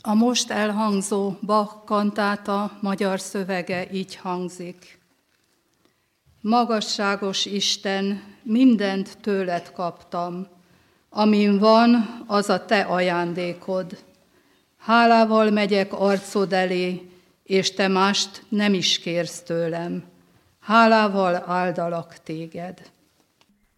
A most elhangzó Bach kantáta magyar szövege így hangzik. Magasságos Isten, mindent tőled kaptam, amin van, az a te ajándékod. Hálával megyek arcod elé, és te mást nem is kérsz tőlem. Hálával áldalak téged.